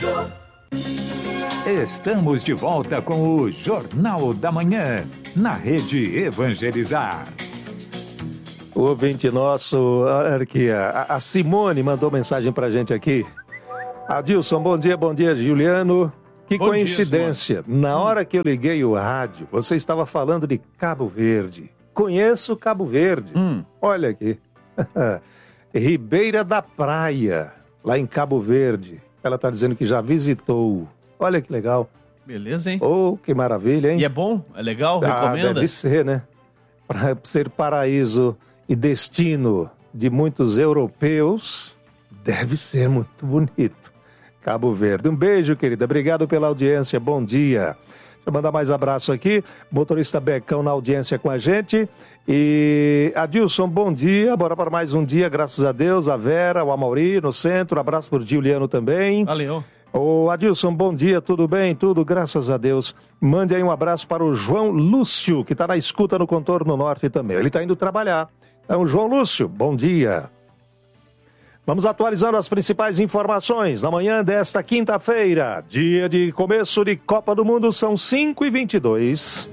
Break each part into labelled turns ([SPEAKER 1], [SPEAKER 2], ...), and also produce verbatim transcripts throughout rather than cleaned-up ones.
[SPEAKER 1] Estamos de volta com o Jornal da Manhã, na Rede Evangelizar.
[SPEAKER 2] O ouvinte nosso, olha aqui, a Simone mandou mensagem pra gente aqui. Adilson, bom dia, bom dia, Juliano. Que bom coincidência, dia, na hora que eu liguei o rádio, você estava falando de Cabo Verde. Conheço Cabo Verde. Hum. Olha aqui. Ribeira da Praia, lá em Cabo Verde. Ela está dizendo que já visitou. Olha que legal.
[SPEAKER 3] Beleza, hein?
[SPEAKER 2] Oh, que maravilha, hein?
[SPEAKER 3] E é bom? É legal?
[SPEAKER 2] Ah,
[SPEAKER 3] Recomenda?
[SPEAKER 2] Deve ser, né? Para ser paraíso e destino de muitos europeus, deve ser muito bonito. Cabo Verde. Um beijo, querida. Obrigado pela audiência. Bom dia. Deixa eu mandar mais abraço aqui. Motorista Becão na audiência com a gente. E Adilson, bom dia. Bora para mais um dia, graças a Deus. A Vera, o Amauri no centro. Abraço por Juliano também.
[SPEAKER 3] Valeu.
[SPEAKER 2] Ô Adilson, bom dia. Tudo bem? Tudo, graças a Deus. Mande aí um abraço para o João Lúcio, que está na escuta no Contorno Norte também. Ele está indo trabalhar. Então, João Lúcio, bom dia. Vamos atualizando as principais informações na manhã desta quinta-feira, dia de começo de Copa do Mundo, são cinco e vinte e dois.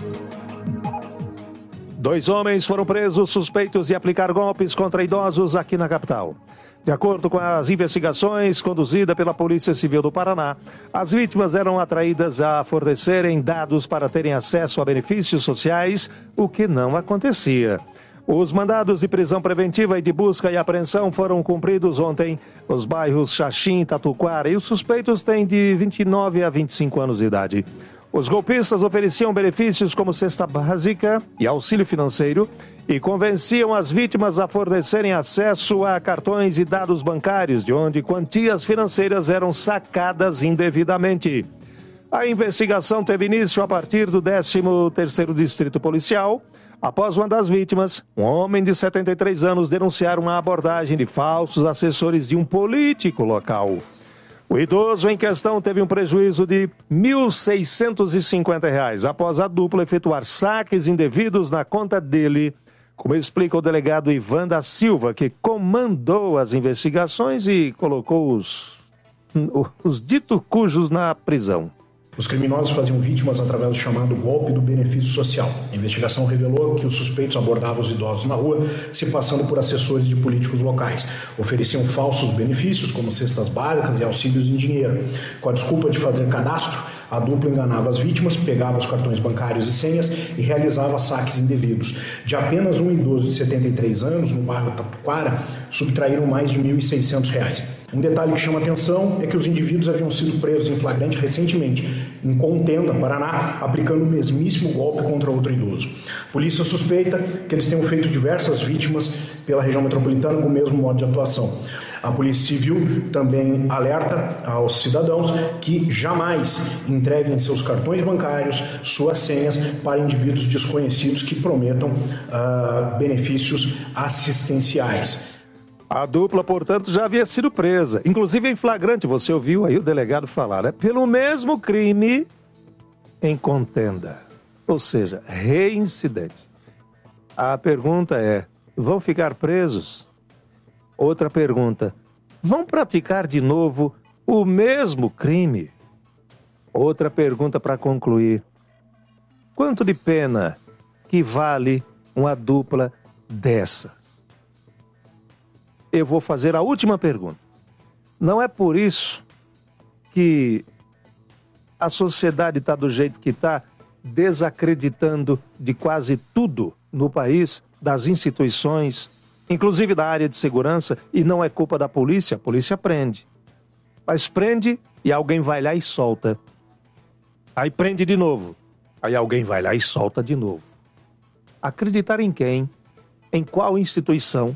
[SPEAKER 2] Dois homens foram presos suspeitos de aplicar golpes contra idosos aqui na capital. De acordo com as investigações conduzidas pela Polícia Civil do Paraná, as vítimas eram atraídas a fornecerem dados para terem acesso a benefícios sociais, o que não acontecia. Os mandados de prisão preventiva e de busca e apreensão foram cumpridos ontem nos bairros Xaxim e Tatuquara, e os suspeitos têm de vinte e nove a vinte e cinco anos de idade. Os golpistas ofereciam benefícios como cesta básica e auxílio financeiro e convenciam as vítimas a fornecerem acesso a cartões e dados bancários, de onde quantias financeiras eram sacadas indevidamente. A investigação teve início a partir do décimo terceiro Distrito Policial, após uma das vítimas, um homem de setenta e três anos, denunciar uma abordagem de falsos assessores de um político local. O idoso em questão teve um prejuízo de mil seiscentos e cinquenta reais após a dupla efetuar saques indevidos na conta dele, como explica o delegado Ivan da Silva, que comandou as investigações e colocou os, os dito cujos na prisão.
[SPEAKER 4] Os criminosos faziam vítimas através do chamado golpe do benefício social. A investigação revelou que os suspeitos abordavam os idosos na rua, se passando por assessores de políticos locais. Ofereciam falsos benefícios, como cestas básicas e auxílios em dinheiro. Com a desculpa de fazer cadastro, a dupla enganava as vítimas, pegava os cartões bancários e senhas e realizava saques indevidos. De apenas um idoso de setenta e três anos, no bairro Tatuquara, subtraíram mais de mil e seiscentos reais. Um detalhe que chama atenção é que os indivíduos haviam sido presos em flagrante recentemente, em Contenda, Paraná, aplicando o mesmíssimo golpe contra outro idoso. A polícia suspeita que eles tenham feito diversas vítimas pela região metropolitana com o mesmo modo de atuação. A Polícia Civil também alerta aos cidadãos que jamais entreguem seus cartões bancários, suas senhas para indivíduos desconhecidos que prometam uh, benefícios assistenciais.
[SPEAKER 2] A dupla, portanto, já havia sido presa, inclusive em flagrante, você ouviu aí o delegado falar, né? Pelo mesmo crime em Contenda, ou seja, reincidente. A pergunta é, vão ficar presos? Outra pergunta, vão praticar de novo o mesmo crime? Outra pergunta para concluir, quanto de pena que vale uma dupla dessa? Eu vou fazer a última pergunta. Não é por isso que a sociedade está do jeito que está, desacreditando de quase tudo no país, das instituições, inclusive da área de segurança, e não é culpa da polícia, a polícia prende. Mas prende e alguém vai lá e solta. Aí prende de novo. Aí alguém vai lá e solta de novo. Acreditar em quem? Em qual instituição?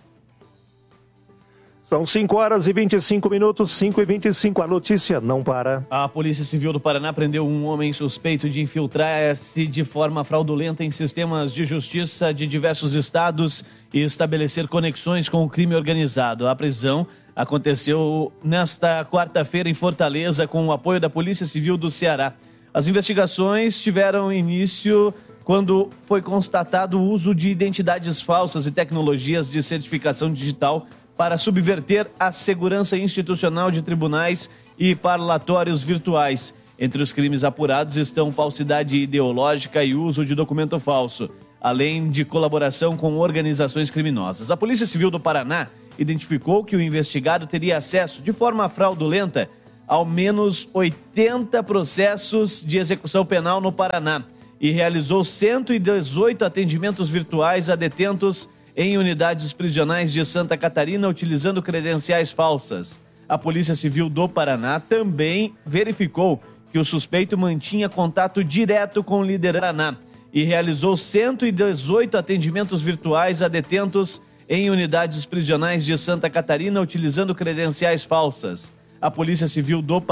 [SPEAKER 2] São cinco horas e vinte e cinco minutos, cinco e vinte e cinco, a notícia não para.
[SPEAKER 3] A Polícia Civil do Paraná prendeu um homem suspeito de infiltrar-se de forma fraudulenta em sistemas de justiça de diversos estados e estabelecer conexões com o crime organizado. A prisão aconteceu nesta quarta-feira em Fortaleza com o apoio da Polícia Civil do Ceará. As investigações tiveram início quando foi constatado o uso de identidades falsas e tecnologias de certificação digital para subverter a segurança institucional de tribunais e parlatórios virtuais. Entre os crimes apurados estão falsidade ideológica e uso de documento falso, além de colaboração com organizações criminosas. A Polícia Civil do Paraná identificou que o investigado teria acesso de forma fraudulenta ao menos oitenta processos de execução penal no Paraná e realizou cento e dezoito atendimentos virtuais a detentos em unidades prisionais de Santa Catarina utilizando credenciais falsas. A Polícia Civil do Paraná também verificou que o suspeito mantinha contato direto com o líder Paraná e realizou cento e dezoito atendimentos virtuais a detentos em unidades prisionais de Santa Catarina utilizando credenciais falsas. A Polícia Civil do Paraná